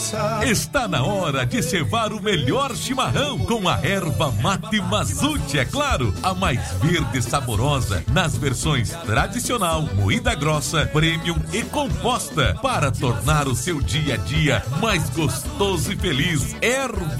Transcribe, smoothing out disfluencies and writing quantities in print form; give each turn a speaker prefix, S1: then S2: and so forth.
S1: Está na hora de cevar o melhor chimarrão com a erva mate Mazute, é claro, a mais verde e saborosa nas versões tradicional, moída grossa, premium e composta para tornar o seu dia a dia mais gostoso e feliz. Erva